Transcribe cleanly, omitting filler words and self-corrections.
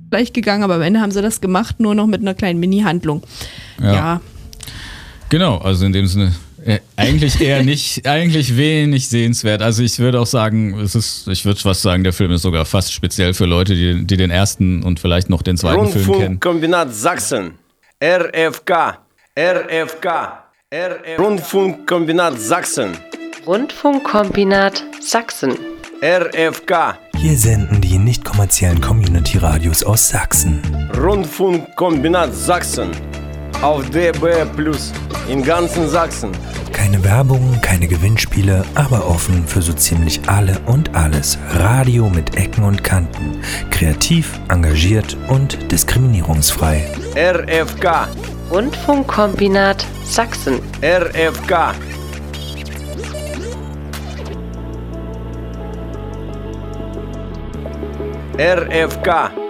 gleich gegangen, aber am Ende haben sie das gemacht, nur noch mit einer kleinen Mini-Handlung. Ja. Genau, also in dem Sinne eigentlich wenig sehenswert. Also ich würde auch sagen, ich würde fast sagen, der Film ist sogar fast speziell für Leute, die den ersten und vielleicht noch den zweiten Film kennen. Rundfunkkombinat Sachsen. RFK. Rundfunkkombinat Sachsen. Rundfunkkombinat Sachsen. RFK. Hier senden die nicht kommerziellen Community-Radios aus Sachsen. Rundfunkkombinat Sachsen. Auf DB+ in ganzen Sachsen. Keine Werbung, keine Gewinnspiele, aber offen für so ziemlich alle und alles. Radio mit Ecken und Kanten. Kreativ, engagiert und diskriminierungsfrei. RFK. Rundfunkkombinat Sachsen. RFK. RFK.